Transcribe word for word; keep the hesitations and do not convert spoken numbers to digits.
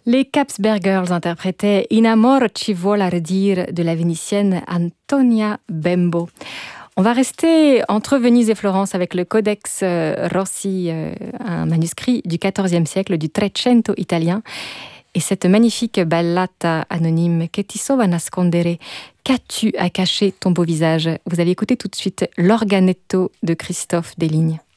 Les Capsberg Girls interprétaient In amor ci vuol ardire de la vénitienne Antonia Bembo. On va rester entre Venise et Florence avec le Codex Rossi, un manuscrit du quatorzième siècle du Trecento italien. Et cette magnifique ballata anonyme, Che ti so va nascondere, qu'as-tu à cacher ton beau visage? Vous allez écouter tout de suite l'organetto de Christophe Deslignes.